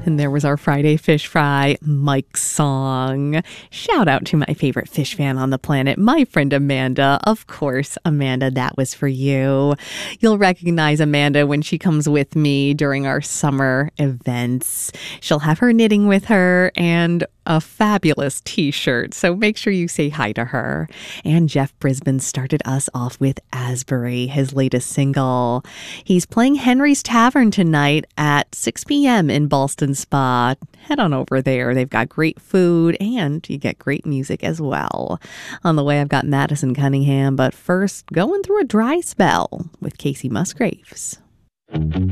And there was our Friday Fish Fry, Mike's song. Shout out to my favorite fish fan on the planet, my friend Amanda. Of course, Amanda, that was for you. You'll recognize Amanda when she comes with me during our summer events. She'll have her knitting with her and a fabulous t-shirt, so make sure you say hi to her. And Jeff Brisbane started us off with Asbury, his latest single. He's playing Henry's Tavern tonight at 6 p.m. in Ballston Spa. Head on over there. They've got great food and you get great music as well. On the way, I've got Madison Cunningham, but first, going through a dry spell with Casey Musgraves.